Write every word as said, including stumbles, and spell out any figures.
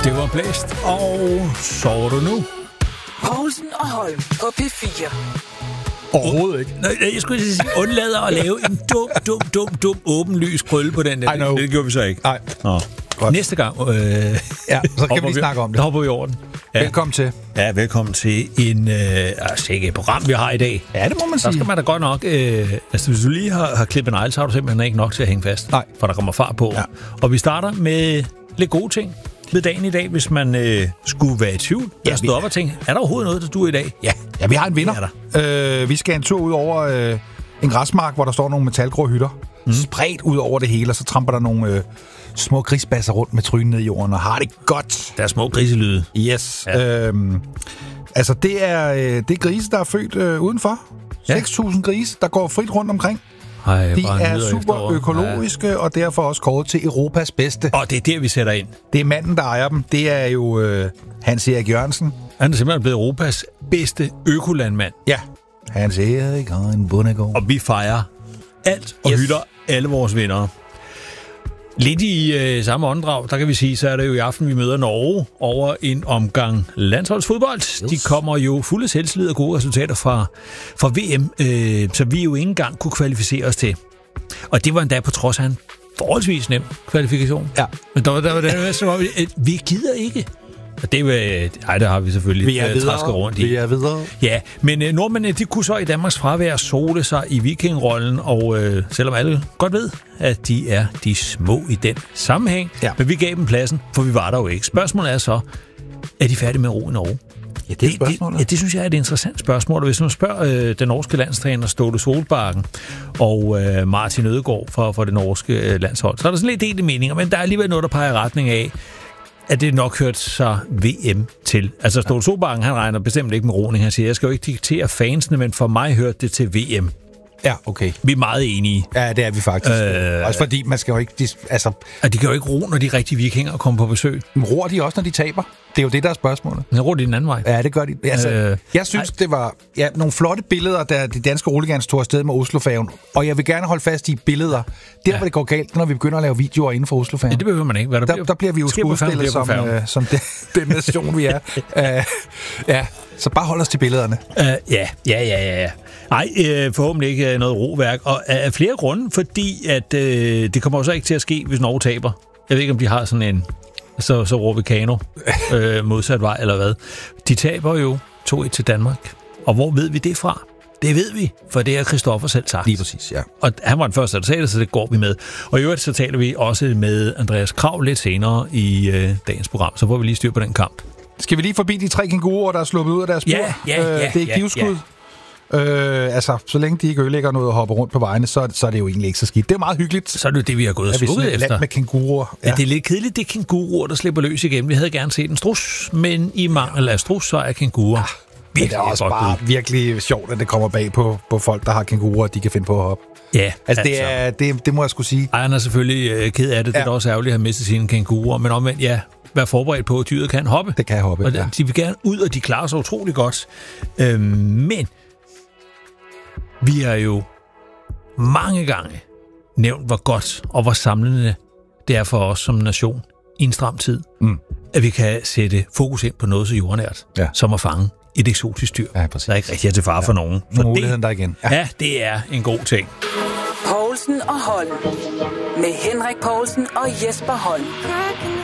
Det var blæst, og sover du nu? Poulsen og Holm på P fire. Overhovedet ikke. Nej, jeg skulle sige, undlader at lave en dum, dum, dum, dum, åbenlys krølle på den der. Det, det gjorde vi så ikke. Nej. Nå. Godt. Næste gang, øh, ja, så kan vi lige snakke om det. Der hopper vi over den. Ja. Velkommen til. Ja, velkommen til en, øh, altså ikke et program, vi har i dag. Ja, det må man sige. Der skal man da godt nok, øh, altså hvis du lige har, har klippet negl, så har du simpelthen ikke nok til at hænge fast. Nej. For der kommer fart på. Ja. Og vi starter med lidt gode ting ved dagen i dag, hvis man øh, skulle være i tvivl. Jeg ja, stod op og tænkte, er der overhovedet noget, der duer i dag? Ja, ja vi har en vinder. Øh, vi skal en tur ud over øh, en græsmark, hvor der står nogle metalgrå hytter. Mm. Spredt ud over det hele, og så tramper der nogle øh, små grisbasser rundt med trynen ned i jorden, og har det godt. Der er små griselyde. Yes. Ja. Øhm, altså, det er, øh, det er grise, der er født øh, udenfor. Ja. seks tusind grise, der går frit rundt omkring. Ej, de er super økologiske, ja. Og derfor også kåret til Europas bedste. Og det er der, vi sætter ind. Det er manden, der ejer dem. Det er jo øh, Hans Erik Jørgensen. Han er simpelthen blevet Europas bedste økolandmand. Ja. Hans Erik og en bondegård. Og vi fejrer alt og yes. hylder alle vores venner. Lidt i øh, samme åndedrag, der kan vi sige, så er det jo i aften, vi møder Norge over en omgang landsholdsfodbold. Yes. De kommer jo fulde selvtillid og gode resultater fra, fra V M, øh, så vi jo ikke engang kunne kvalificere os til. Og det var endda på trods af en forholdsvis nem kvalifikation. Ja. Men der var, der var det, som om, vi gider ikke. Og det, øh, ej, der har vi selvfølgelig vi er videre, trasket rundt i. Vi er videre. Ja, men øh, nordmændene, de kunne så i Danmarks fravær sole sig i vikingrollen, og øh, selvom alle godt ved, at de er de små i den sammenhæng, ja. Men vi gav dem pladsen, for vi var der jo ikke. Spørgsmålet er så, er de færdige med ro i Norge? Ja, det er spørgsmålet. Det, det, ja, det synes jeg er et interessant spørgsmål. Og hvis man spørger øh, den norske landstræner Ståle Solbakken og øh, Martin Ødegaard for, for det norske øh, landshold, så er der sådan lidt delte meninger, men der er alligevel noget, der peger i retning af, at det nok hørt sig V M til. Altså Ståle Solbakken, han regner bestemt ikke med roning. Han siger, jeg skal jo ikke diktere fansene, men for mig hørte det til V M. Ja, okay. Vi er meget enige. Ja, det er vi faktisk. Øh, også fordi man skal jo ikke... De, altså, at de kan jo ikke ro, når de rigtige vikinger kommer på besøg. Men roer de også, når de taber? Det er jo det, der er spørgsmålet. Men roer de den anden vej? Ja, det gør de. Altså, øh, jeg synes, ej. det var ja, nogle flotte billeder, da de danske roligans tog afsted med Oslofærgen. Og jeg vil gerne holde fast i billeder. Der, ja. hvor det går galt, når vi begynder at lave videoer inden for Oslofærgen. Ja, det behøver man ikke. Hvad der, der, bliver, der bliver vi jo skuespillet som, øh, som den, den nation, vi er. uh, ja, så bare hold os til billederne. Uh, ja, ja, ja, ja, ja. Nej, øh, forhåbentlig ikke noget roværk. Og af flere grunde, fordi at, øh, det kommer også ikke til at ske, hvis Norge taber. Jeg ved ikke, om de har sådan en... Så, så råber Kano øh, modsat vej, eller hvad. De taber jo to et til Danmark. Og hvor ved vi det fra? Det ved vi, for det er Christoffer selv sagt. Lige præcis, ja. Og han var den første, der sagde det, så det går vi med. Og i øvrigt så taler vi også med Andreas Krav lidt senere i øh, dagens program, så får vi lige styr på den kamp. Skal vi lige forbi de tre kænguruer, der er sluppet ud af deres spor? Ja, ja, ja. Øh, det er ja, givskud. Ja. Øh, altså, så længe de ikke ødelægger noget og hopper rundt på vejene, så, så er det jo egentlig ikke så skidt. Det er meget hyggeligt. Så er det jo det, vi har gået og slået efter. Land med kænguruer. Ja. Ja, det er lidt kedeligt, det er kænguruer, der slipper løs igen. Vi havde gerne set en strus, men i mangel af strus, så er kænguruer. Ja, det er også bare ud. virkelig sjovt, at det kommer bag på, på folk, der har kænguruer, de kan finde på at hoppe. Ja, altså, altså. Det, er, det, det må jeg skulle sige. Ejeren er selvfølgelig øh, ked af det. Ja. Det er også ærgerligt at have mistet sine kænguruer, men omvendt, ja, vær forberedt på, at dyret kan hoppe. Det kan hoppe, og ja. De vil gerne ud, og de klarer sig utrolig godt. Øh, men vi har jo mange gange nævnt, hvor godt og hvor samlende det er for os som nation i en stram tid, mm. at vi kan sætte fokus ind på noget så jordnært, ja. som at fange et eksotisk dyr, ja, der ikke rigtig er til fare ja. for nogen. For muligheden der igen. Ja. ja, det er en god ting. Poulsen og Holm med Henrik Poulsen og Jesper Holm.